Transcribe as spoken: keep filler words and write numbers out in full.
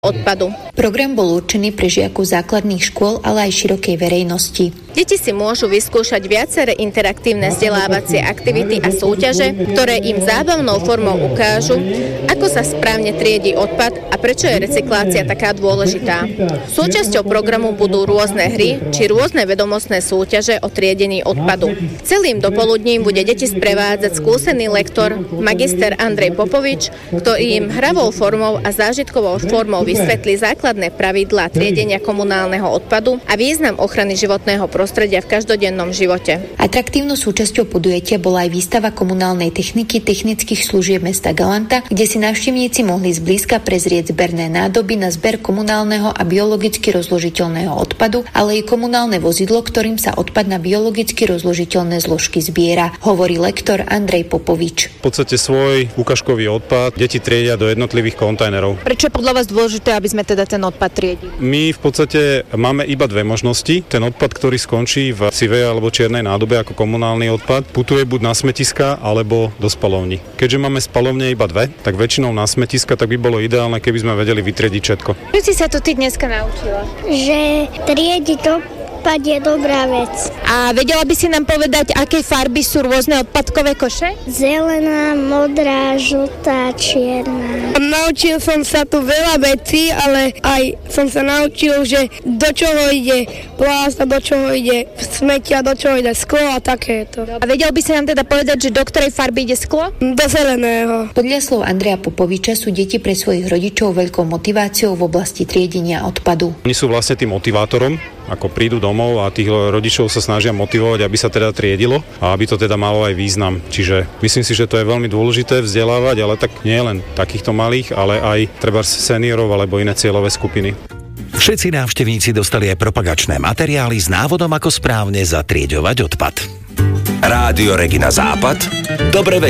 odpadu. Program bol určený pre žiakov základných škôl, ale aj širokej verejnosti. Deti si môžu vyskúšať viaceré interaktívne vzdelávacie aktivity a súťaže, ktoré im zábavnou formou ukážu, ako sa správne triedi odpad a prečo je recyklácia taká dôležitá. Súčasťou programu budú rôzne hry či rôzne vedomostné súťaže o triedení odpadu. Celým dopoludním bude deti sprevádzať skúsený lektor, magister Andrej Popovič, ktorý im hravou formou a zážitkovou formou vysvetlí základné pravidlá triedenia komunálneho odpadu a význam ochrany životného prostredia v každodennom živote. Atraktívnou súčasťou podujatia bola aj výstava komunálnej techniky technických služieb mesta Galanta, kde si návštevníci mohli zblízka prezrieť zberné nádoby na zber komunálneho a biologicky rozložiteľného odpadu, ale aj komunálne vozidlo, ktorým sa odpad na biologicky rozložiteľné zložky zbiera, hovorí lektor Andrej Popovič. V podstate svoj ukážkový odpad deti triedia do jednotlivých kontajnerov. Prečo je podľa vás dôležité, aby sme teda ten odpad triedili? My v podstate máme iba dve možnosti. Ten odpad, ktorý skončí v sivej alebo čiernej nádobe ako komunálny odpad, putuje buď na smetiska alebo do spalovní. Keďže máme spalovne iba dve, tak väčšinou na smetiska, tak by bolo ideálne, keby sme vedeli vytriediť všetko. Čo si sa to ty dneska naučila? Že triediť odpad je dobrá vec. A vedela by si nám povedať, aké farby sú rôzne odpadkové koše? Zelená, modrá, žltá, čierna. Naučil som sa tu veľa vecí, ale aj som sa naučil, že do čoho ide plást a do čoho ide smetia, do čoho ide sklo a takéto. A vedel by si nám teda povedať, že do ktorej farby ide sklo? Do zeleného. Podľa slov Andreja Popoviča sú deti pre svojich rodičov veľkou motiváciou v oblasti triedenia odpadu. Oni sú vlastne tým motivátorom, ako prídu domov a tých rodičov sa snažia motivovať, aby sa teda triedilo a aby to teda malo aj význam. Čiže myslím si, že to je veľmi dôležité vzdelávať, ale tak nie len takýchto malých, ale aj treba seniorov alebo iné cieľové skupiny. Všetci návštevníci dostali aj propagačné materiály s návodom, ako správne zatrieďovať odpad. Rádio Regina Západ. Dobre vedieť.